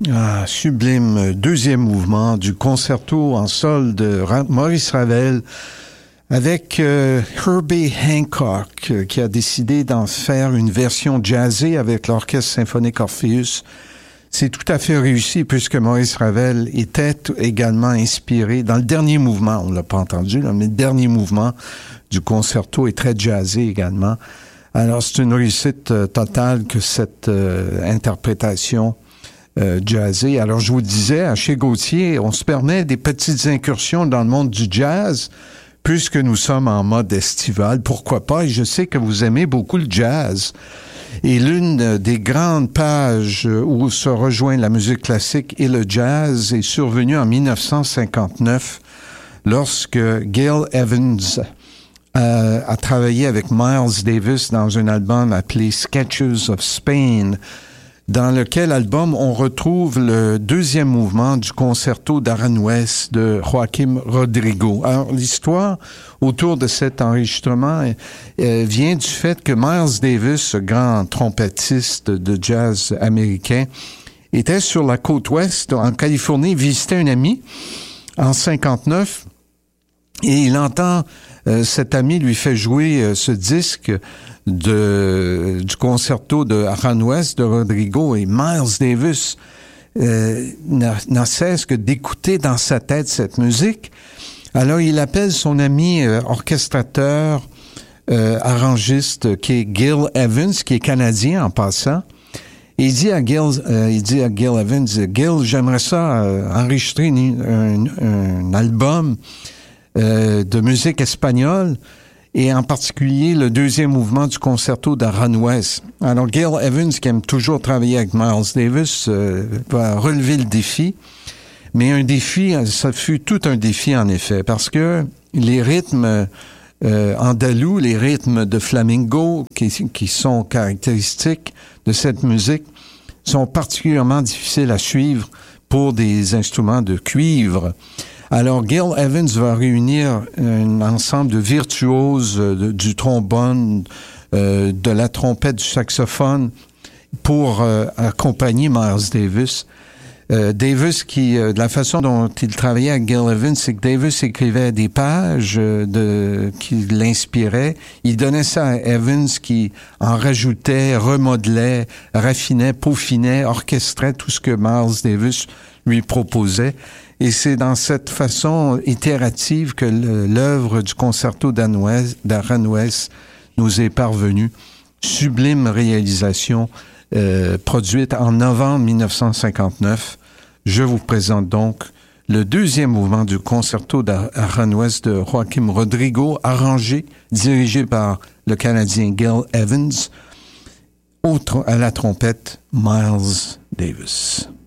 Ah, sublime deuxième mouvement du concerto en sol de Maurice Ravel avec Herbie Hancock qui a décidé d'en faire une version jazzée avec l'Orchestre symphonique Orpheus. C'est tout à fait réussi puisque Maurice Ravel était également inspiré dans le dernier mouvement, on ne l'a pas entendu, là, mais le dernier mouvement du concerto est très jazzé également. Alors c'est une réussite totale que cette interprétation jazzé. Alors, je vous disais, chez Gauthier, on se permet des petites incursions dans le monde du jazz, puisque nous sommes en mode estival. Pourquoi pas? Et je sais que vous aimez beaucoup le jazz. Et l'une des grandes pages où se rejoint la musique classique et le jazz est survenue en 1959, lorsque Gil Evans a travaillé avec Miles Davis dans un album appelé Sketches of Spain, dans lequel album on retrouve le deuxième mouvement du concerto d'Aranjuez de Joaquim Rodrigo. Alors, l'histoire autour de cet enregistrement vient du fait que Miles Davis, ce grand trompettiste de jazz américain, était sur la côte ouest, en Californie, visitait un ami en 59, et il entend cet ami lui fait jouer ce disque du concerto de Aranjuez de Rodrigo, et Miles Davis n'a cesse que d'écouter dans sa tête cette musique. Alors il appelle son ami orchestrateur, arrangiste qui est Gil Evans, qui est canadien en passant. Et il dit à Gil Evans, Gil, j'aimerais ça enregistrer un album de musique espagnole, et en particulier le deuxième mouvement du concerto d'Aranjuez. Alors Gil Evans, qui aime toujours travailler avec Miles Davis, va relever le défi. Mais un défi, ça fut tout un défi en effet, parce que les rythmes andalous, les rythmes de flamenco qui sont caractéristiques de cette musique, sont particulièrement difficiles à suivre pour des instruments de cuivre. Alors, Gil Evans va réunir un ensemble de virtuoses du trombone, de la trompette, du saxophone pour accompagner Miles Davis. Davis de la façon dont il travaillait avec Gil Evans, c'est que Davis écrivait des pages qui l'inspiraient. Il donnait ça à Evans qui en rajoutait, remodelait, raffinait, peaufinait, orchestrait tout ce que Miles Davis lui proposait. Et c'est dans cette façon itérative que l'œuvre du concerto d'Aranjuez nous est parvenue. Sublime réalisation produite en novembre 1959. Je vous présente donc le deuxième mouvement du concerto d'Aranjuez de Joaquim Rodrigo, arrangé, dirigé par le Canadien Gil Evans. À la trompette, Miles Davis.